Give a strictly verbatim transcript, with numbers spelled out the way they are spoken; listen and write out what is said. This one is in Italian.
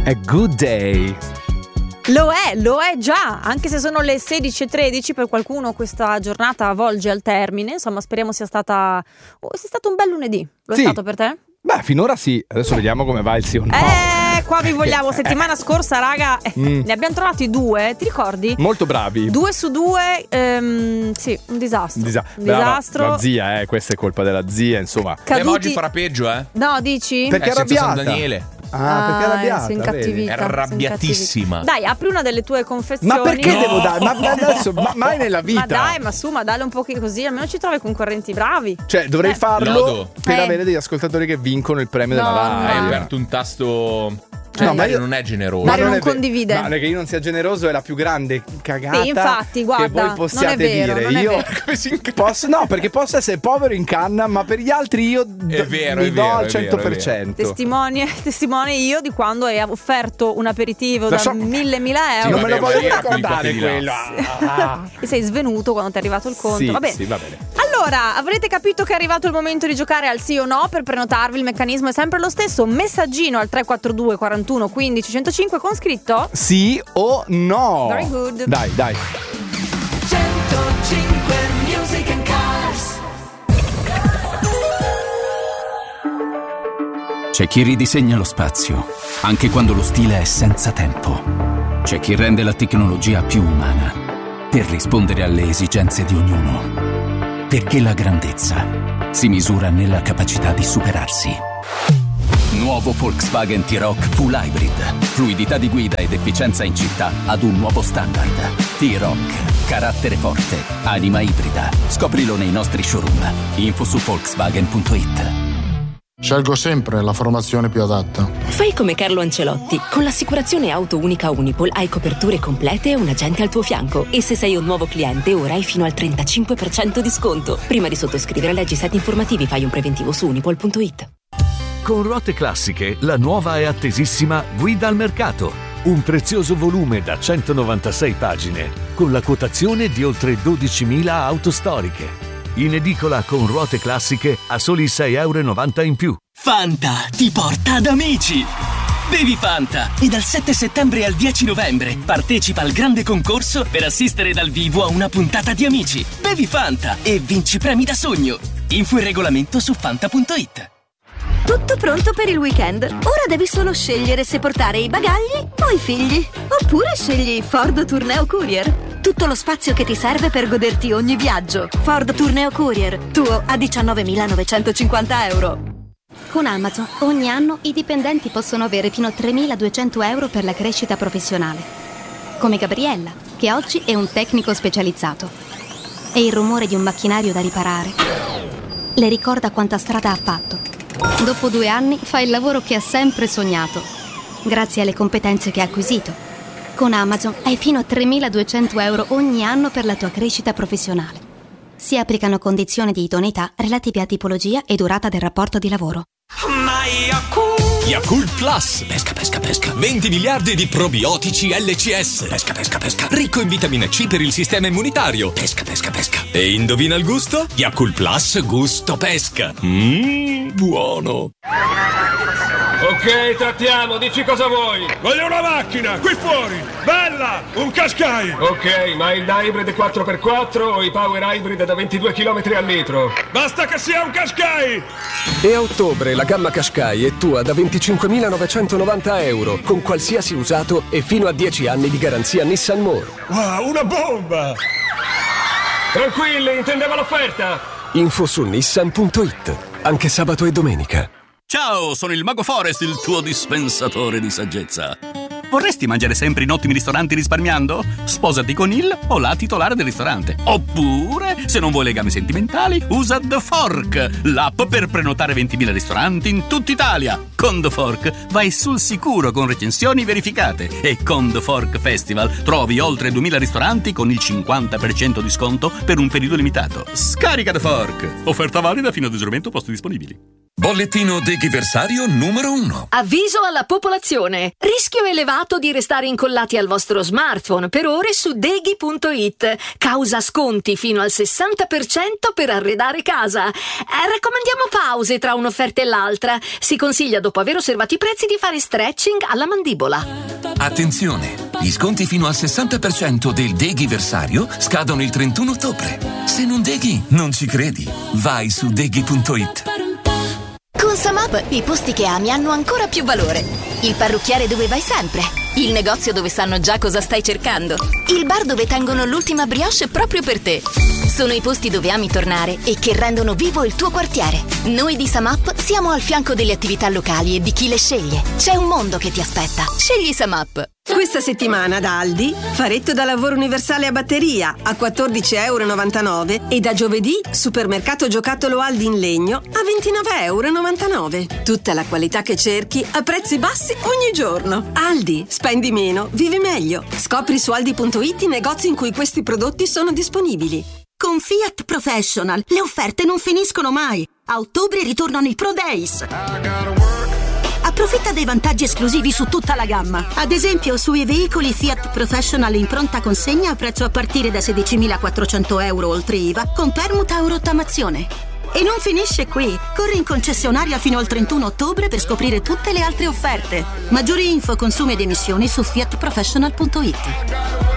A good day. Lo è, lo è già, anche se sono le sedici e tredici, per qualcuno questa giornata volge al termine. Insomma, speriamo sia stata oh, sia stato un bel lunedì. Lo Sì. è stato per te? Beh, finora sì. Adesso vediamo come va il sì o no. Eh, qua vi vogliamo. Settimana scorsa, raga, eh, Mm. ne abbiamo trovati due, ti ricordi? Molto bravi. Due su due, ehm, sì, un disastro. Disa- un Brava, disastro. La zia, eh, questa è colpa della zia, insomma. Caduti- Eh, ma oggi farà peggio, eh? No, dici? Perché Eh, è senza San arrabbiata. Daniele. Ah, perché è arrabbiata. si è vedi? incattivita, È si è arrabbiatissima. incattivita. Dai, apri una delle tue confezioni. Ma perché No. devo dare? Ma ma adesso, ma mai nella vita. Ma dai, ma su, ma dalle un po' che così, almeno ci trovi concorrenti bravi. Cioè, dovrei Eh. farlo Lodo. per Eh. avere degli ascoltatori che vincono il premio No, della no. Rai. Hai aperto un tasto. Cioè, No, ma Dario io- non è generoso. Dario non è ve- condivide. Ma non è che io non sia generoso, è la più grande cagata Sì, infatti, guarda, che voi possiate non è vero, dire. non è io vero. Come si inca- posso, no, perché posso essere povero in canna, ma per gli altri io d- È vero, mi è do vero, al è cento vero, per cento. Testimone, testimone io di quando hai offerto un aperitivo Lo da so- mille mila euro non me lo vabbè, ma voglio era quei ricordare pochi di là. quello. Ah. e sei svenuto quando ti è arrivato il conto. Sì, Va bene. sì, va bene. Allora, avrete capito che è arrivato il momento di giocare al sì o no. Per prenotarvi il meccanismo è sempre lo stesso. Messaggino al tre quattro due quarantuno quindici centocinque con scritto Sì o no? Very good. Dai, dai. centocinque Music and Cars. C'è chi ridisegna lo spazio, anche quando lo stile è senza tempo. C'è chi rende la tecnologia più umana, per rispondere alle esigenze di ognuno. Perché la grandezza si misura nella capacità di superarsi. Nuovo Volkswagen T-Roc Full Hybrid. Fluidità di guida ed efficienza in città ad un nuovo standard. T-Roc. Carattere forte. Anima ibrida. Scoprilo nei nostri showroom. Info su Volkswagen punto it. Scelgo sempre la formazione più adatta. Fai come Carlo Ancelotti. Con l'assicurazione auto unica Unipol hai coperture complete e un agente al tuo fianco. E se sei un nuovo cliente, ora hai fino al trentacinque per cento di sconto. Prima di sottoscrivere, leggi siti informativi, fai un preventivo su unipol punto it. Con Ruote Classiche, la nuova e attesissima Guida al Mercato. Un prezioso volume da centonovantasei pagine, con la quotazione di oltre dodicimila auto storiche. In edicola con Ruote Classiche a soli sei euro e novanta in più. Fanta ti porta ad amici. Bevi Fanta e dal sette settembre al dieci novembre partecipa al grande concorso per assistere dal vivo a una puntata di Amici. Bevi Fanta e vinci premi da sogno. Info e regolamento su fanta punto it. Tutto pronto per il weekend. Ora devi solo scegliere se portare i bagagli o i figli. Oppure scegli Ford Tourneo Courier. Tutto lo spazio che ti serve per goderti ogni viaggio. Ford Tourneo Courier, tuo a diciannovemilanovecentocinquanta euro. Con Amazon ogni anno i dipendenti possono avere fino a tremiladuecento euro per la crescita professionale. Come Gabriella, che oggi è un tecnico specializzato. E il rumore di un macchinario da riparare le ricorda quanta strada ha fatto. Dopo due anni fa il lavoro che ha sempre sognato, grazie alle competenze che ha acquisito. Con Amazon hai fino a tremiladuecento euro ogni anno per la tua crescita professionale. Si applicano condizioni di idoneità relative a tipologia e durata del rapporto di lavoro. Yakult Plus. Pesca, pesca, pesca. venti miliardi di probiotici L C S. Pesca, pesca, pesca. Ricco in vitamina C per il sistema immunitario. Pesca, pesca, pesca. E indovina il gusto? Yakult Plus gusto pesca. Mmm, buono. Ok, trattiamo, dici cosa vuoi. Voglio una macchina, qui fuori, bella, un Qashqai. Ok, ma il hybrid quattro per quattro o i power hybrid da ventidue chilometri al litro? Basta che sia un Qashqai. E a ottobre la gamma Qashqai è tua da venticinquemilanovecentovananta euro, con qualsiasi usato e fino a dieci anni di garanzia Nissan More. Wow, una bomba. Tranquilli, intendevo l'offerta. Info su nissan punto it, anche sabato e domenica. Ciao, sono il Mago Forest, il tuo dispensatore di saggezza. Vorresti mangiare sempre in ottimi ristoranti risparmiando? Sposati con il o la titolare del ristorante. Oppure, se non vuoi legami sentimentali, usa The Fork, l'app per prenotare ventimila ristoranti in tutta Italia. Con The Fork vai sul sicuro con recensioni verificate. E con The Fork Festival trovi oltre duemila ristoranti con il cinquanta per cento di sconto per un periodo limitato. Scarica The Fork. Offerta valida fino ad esaurimento posti disponibili. Bollettino deghiversario numero uno. Avviso alla popolazione. Rischio elevato vietato di restare incollati al vostro smartphone per ore su deghi punto it. Causa sconti fino al sessanta per cento per arredare casa. Eh, raccomandiamo pause tra un'offerta e l'altra. Si consiglia, dopo aver osservato i prezzi, di fare stretching alla mandibola. Attenzione! Gli sconti fino al sessanta per cento del Deghiversario scadono il trentuno ottobre. Se non deghi, non ci credi. Vai su deghi punto it. Con SumUp i posti che ami hanno ancora più valore. Il parrucchiere dove vai sempre. Il negozio dove sanno già cosa stai cercando. Il bar dove tengono l'ultima brioche proprio per te. Sono i posti dove ami tornare e che rendono vivo il tuo quartiere. Noi di SumUp siamo al fianco delle attività locali e di chi le sceglie. C'è un mondo che ti aspetta. Scegli SumUp. Questa settimana da Aldi, faretto da lavoro universale a batteria a quattordici e novantanove euro e da giovedì supermercato giocattolo Aldi in legno a ventinove e novantanove euro. Tutta la qualità che cerchi a prezzi bassi ogni giorno. Aldi, spendi meno, vivi meglio. Scopri su aldi punto it i negozi in cui questi prodotti sono disponibili. Con Fiat Professional le offerte non finiscono mai. A ottobre ritornano i Pro Days. Approfitta dei vantaggi esclusivi su tutta la gamma. Ad esempio sui veicoli Fiat Professional in pronta consegna a prezzo a partire da sedicimilaquattrocento euro oltre I V A con permuta o rottamazione. E non finisce qui. Corri in concessionaria fino al trentuno ottobre per scoprire tutte le altre offerte. Maggiori info, consumi ed emissioni su fiat professional punto it.